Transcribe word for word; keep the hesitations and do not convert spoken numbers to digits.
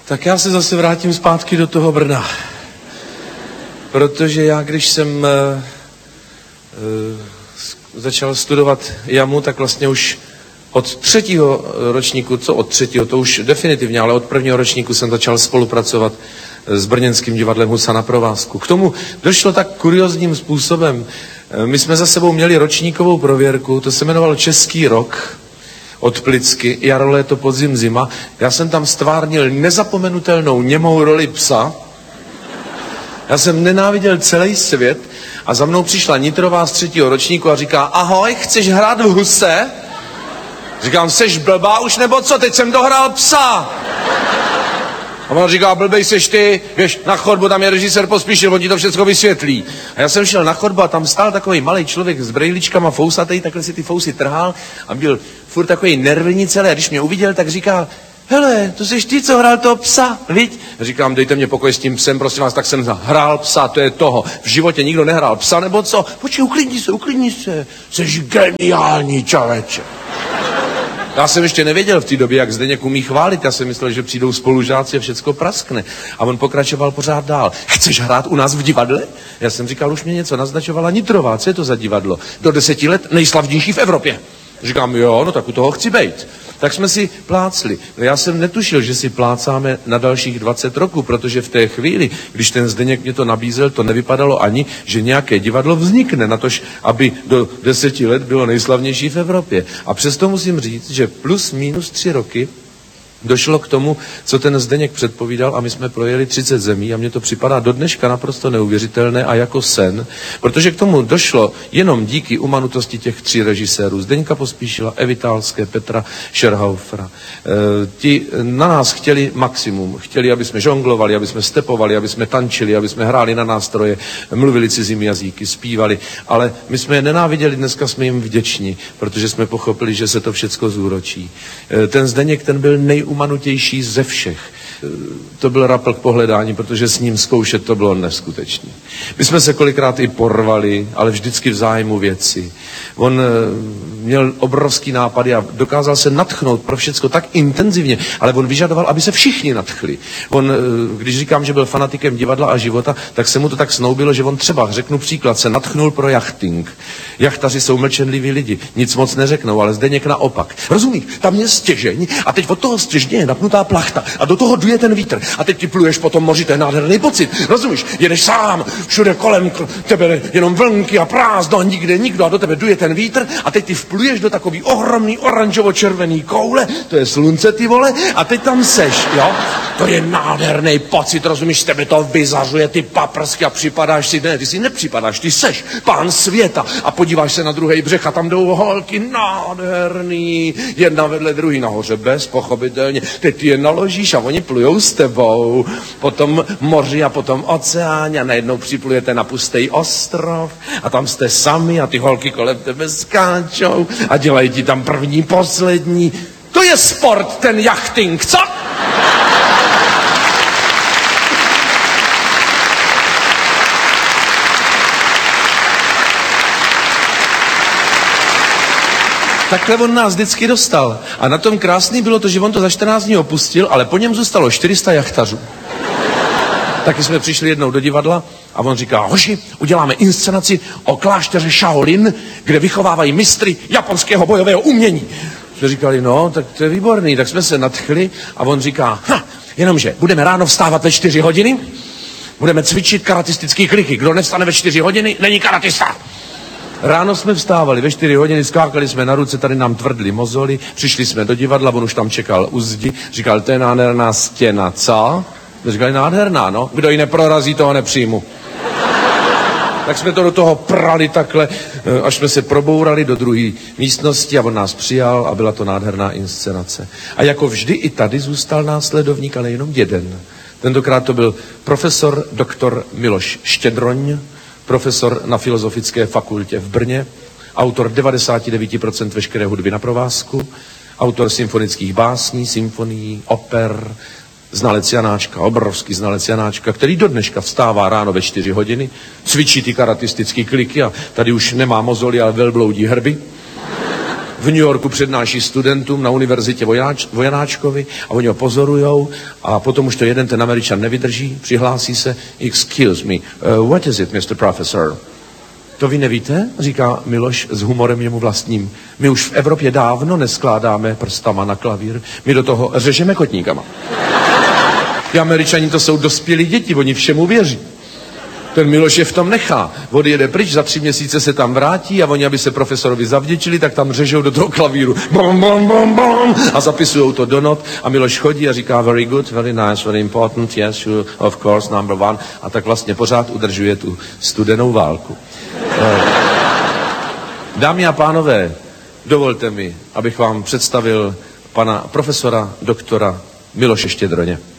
Tak já se zase vrátím zpátky do toho Brna. Protože já, když jsem uh, uh, začal studovat jamu, tak vlastně už od třetího ročníku, co od třetího, to už definitivně, ale od prvního ročníku jsem začal spolupracovat s brněnským divadlem Husa na provázku. K tomu došlo tak kuriózním způsobem. My jsme za sebou měli ročníkovou prověrku, to se jmenovalo Český rok od Plicky, jaro, léto, podzim, zima. Já jsem tam stvárnil nezapomenutelnou němou roli psa. Já jsem nenáviděl celý svět a za mnou přišla Nitrová z třetího ročníku a říká: ahoj, chceš hrát v Huse? Říkám: seš blbá už nebo co, teď jsem dohrál psa. A ona říká: blbej seš ty, běž na chodbu, tam je režisér Pospíšil, on ti to všechno vysvětlí. A já jsem šel na chodbu a tam stál takový malý člověk s brejličkama, fousatej, takhle si ty fousy trhal a byl furt takový nervní celý. A když mě uviděl, tak říká: hele, to jsi ty, co hrál toho psa, viď? Říkám: dejte mě pokoj s tím psem, prosím vás, tak jsem hrál psa, to je toho. V životě nikdo nehrál psa, nebo co? Počkej, uklidni se, uklidni se, jsi geniální člověče. Já jsem ještě nevěděl v té době, jak Zdeněk umí chválit. Já jsem myslel, že přijdou spolužáci a všecko praskne. A on pokračoval pořád dál. Chceš hrát u nás v divadle? Já jsem říkal, už mě něco naznačovala Nitrová. Co je to za divadlo? Do deseti let nejslavnější v Evropě. Říkám: jo, no tak u toho chci bejt. Tak jsme si plácli. No já jsem netušil, že si plácáme na dalších dvacet roků, protože v té chvíli, když ten Zdeněk mě to nabízel, to nevypadalo ani, že nějaké divadlo vznikne, natož aby do deseti let bylo nejslavnější v Evropě. A přesto musím říct, že plus minus tři roky došlo k tomu, co ten Zdeněk předpovídal, a my jsme projeli třicet zemí a mně to připadá do dneška naprosto neuvěřitelné a jako sen, protože k tomu došlo jenom díky umanutosti těch tří režisérů: Zdeňka Pospíšila, Evy Tálské, Petra Scherhaufera. E, ti na nás chtěli maximum. Chtěli, aby jsme žonglovali, aby jsme stepovali, aby jsme tančili, aby jsme hráli na nástroje, mluvili cizími jazyky, zpívali, ale my jsme je nenáviděli, dneska jsme jim vděční, protože jsme pochopili, že se to všecko zúročí. E, ten Zdeněk, ten byl nej umanutější ze všech. To byl rapl k pohledání, protože s ním zkoušet to bylo neskutečné. My jsme se kolikrát i porvali, ale vždycky v zájmu věci. On měl obrovský nápady a dokázal se nadchnout pro všecko tak intenzivně, ale on vyžadoval, aby se všichni nadchli. On, když říkám, že byl fanatikem divadla a života, tak se mu to tak snoubilo, že on třeba, řeknu příklad, se nadchnul pro jachting. Jachtaři jsou mlčenliví lidi, nic moc neřeknou, ale Zdeněk naopak. Rozumíš, tam je stěžeň a teď od toho stěžně je napnutá plachta a do toho duje ten vítr a teď ti pluješ po tom moři, to je nádherný pocit. Rozumíš, jedeš sám, všude kolem tebe jenom vlnky a prázdno a nikde nikdo a do tebe duje ten vítr a teď ty vpluješ do takový ohromný oranžovo-červený koule, to je slunce, ty vole, a teď tam seš, jo? To je nádherný pocit, rozumíš, tebe to vyzařuje ty paprsky a připadáš si, ne, ty si nepřipadáš, ty seš pán světa a podíváš se na druhý břeh a tam jdou holky nádherný, jedna vedle druhý, nahoře bez, pochopitelně, teď ty je naložíš a oni plujou s tebou, potom moři a potom oceán a najednou připlujete na pustý ostrov a tam jste sami a ty holky kolem tebe skáčou a dělají ti tam první, poslední. To je sport, ten jachting, co? Takhle on nás vždycky dostal. A na tom krásný bylo to, že on to za čtrnáct dní opustil, ale po něm zůstalo čtyři sta jachtařů. Taky jsme přišli jednou do divadla a on říká: hoši, uděláme inscenaci o klášteře Shaolin, kde vychovávají mistry japonského bojového umění. Jsme říkali: no, tak to je výborný. Tak jsme se nadchli a on říká: ha, jenomže budeme ráno vstávat ve čtyři hodiny, budeme cvičit karatistický kliky. Kdo nevstane ve čtyři hodiny, není karatista. Ráno jsme vstávali, ve čtyři hodiny skákali jsme na ruce, tady nám tvrdli mozoly, přišli jsme do divadla, on už tam čekal u zdi, říkal: to je nádherná stěna, co? Říkali: nádherná, no, kdo ji neprorazí, toho nepřijmu. Tak jsme to do toho prali takhle, až jsme se probourali do druhé místnosti a on nás přijal a byla to nádherná inscenace. A jako vždy i tady zůstal následovník, ale jenom jeden. Tentokrát to byl profesor doktor Miloš Štědroň, profesor na Filozofické fakultě v Brně, autor devadesát devět procent veškeré hudby na provázku, autor symfonických básní, symfonií, oper, znalec Janáčka, obrovský znalec Janáčka, který do dneška vstává ráno ve čtyři hodiny, cvičí ty karatistické kliky a tady už nemá mozoly, ale velbloudí hrby. v New Yorku přednáší studentům na univerzitě Vojáč, Vojanáčkovi a oni ho pozorujou a potom už to jeden ten Američan nevydrží, přihlásí se, excuse me, uh, what is it, mister Professor? To vy nevíte? Říká Miloš s humorem jemu vlastním. My už v Evropě dávno neskládáme prstama na klavír, my do toho řežeme kotníkama. Ty Američani to jsou dospělí děti, oni všemu věří. Ten Miloš je v tom nechá. Odjede pryč, za tři měsíce se tam vrátí a oni, aby se profesorovi zavděčili, tak tam řežou do toho klavíru. Bom, bom, bom, bom, a zapisujou to do not a Miloš chodí a říká very good, very nice, very important, yes, you, of course, number one. A tak vlastně pořád udržuje tu studenou válku. Dámy a pánové, dovolte mi, abych vám představil pana profesora doktora Miloše Štědroně.